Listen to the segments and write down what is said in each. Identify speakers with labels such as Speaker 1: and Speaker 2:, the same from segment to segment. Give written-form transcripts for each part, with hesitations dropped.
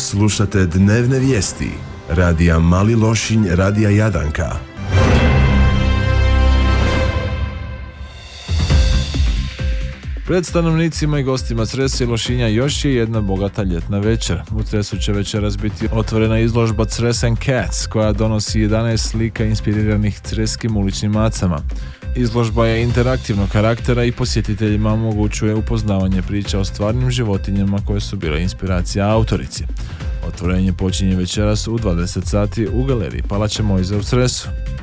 Speaker 1: Slušate dnevne vijesti radija Mali Lošinj, radija Jadranka.
Speaker 2: Pred stanovnicima i gostima Cresa i Lošinja još je jedna bogata ljetna večer. U Cresu će večeras biti otvorena izložba Cres and Cats, koja donosi 11 slika inspiriranih creskim uličnim macama. Izložba je interaktivnog karaktera i posjetiteljima omogućuje upoznavanje priča o stvarnim životinjama koje su bile inspiracija autorici. Otvorenje počinje večeras u 20 sati u galeriji Palače Mojze u Cresu.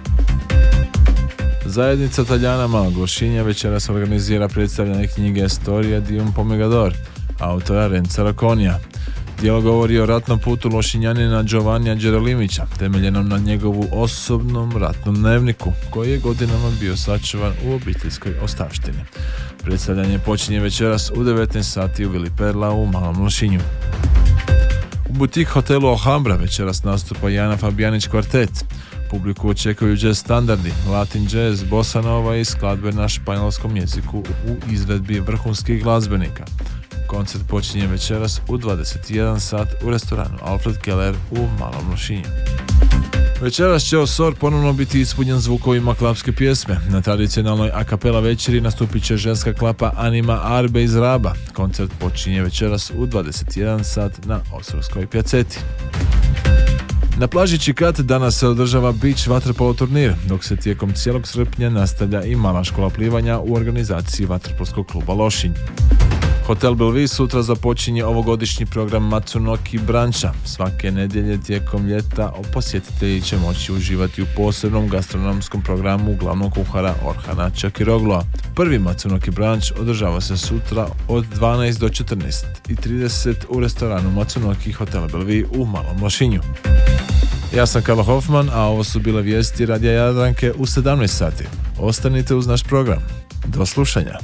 Speaker 2: Zajednica Taljana Malog Lošinja večeras organizira predstavljanje knjige Storia di un Pomagador, autora Renza Raconija. Djelo govori o ratnom putu Lošinjanina Giovannija Đerolimića, temeljenom na njegovu osobnom ratnom dnevniku, koji je godinama bio sačuvan u obiteljskoj ostavštini. Predstavljanje počinje večeras u 19 sati u Vili Perla u Malom Lošinju. U butik hotelu Alhambra večeras nastupa Jana Fabijanić kvartet. Publiku očekuju jazz standardi, latin jazz, bossa nova i skladbe na španjolskom jeziku u izvedbi vrhunskih glazbenika. Koncert počinje večeras u 21 sat u restoranu Alfred Keller u Malom Lošinju. Večeras će Osor ponovno biti ispunjen zvukovima klapske pjesme. Na tradicionalnoj a cappella večeri nastupit će ženska klapa Anima Arbe iz Raba. Koncert počinje večeras u 21 sat na Osorskoj pjaceti. Na plaži Čikat danas se održava beach vaterpolo turnir, dok se tijekom cijelog srpnja nastavlja i mala škola plivanja u organizaciji vaterpolskog kluba Lošinj. Hotel Belvi sutra započinje ovogodišnji program Matsunoki branča. Svake nedjelje tijekom ljeta posjetitelji će moći uživati u posebnom gastronomskom programu glavnog kuhara Orhana Čakirogloa. Prvi Matsunoki branč održava se sutra od 12 do 14:30 u restoranu Matsunoki Hotela Belvi u Malom Lošinju. Ja sam Karlo Hoffman, a ovo su bile vijesti radija Jadranke u 17 sati. Ostanite uz naš program. Do slušanja.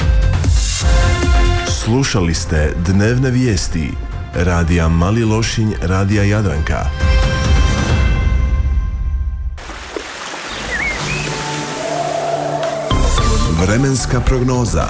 Speaker 1: Slušali ste dnevne vijesti radija Mali Lošinj, radija Jadranka. Vremenska prognoza.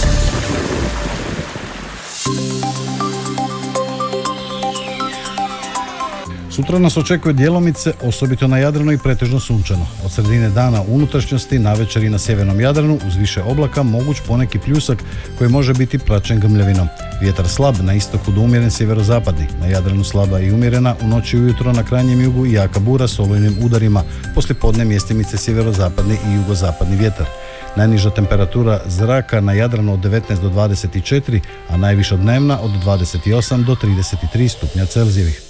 Speaker 3: Sutra nas očekuje djelomice, osobito na Jadranu i pretežno sunčano. Od sredine dana u unutrašnjosti, navečer i na sjevernom Jadranu uz više oblaka moguć poneki pljusak koji može biti praćen grmljavinom. Vjetar slab, na istoku do umjeren sjeverozapadni, na Jadranu slaba i umjerena, u noći i ujutro na krajnjem jugu i jaka bura s olujnim udarima, poslijepodne mjestimice sjeverozapadni i jugozapadni vjetar. Najniža temperatura zraka na Jadranu od 19 do 24, a najviša dnevna od 28 do 33 stupnja Celzijevih.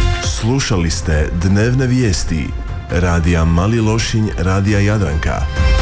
Speaker 1: Slušali ste dnevne vijesti radija Mali Lošinj, radija Jadranka.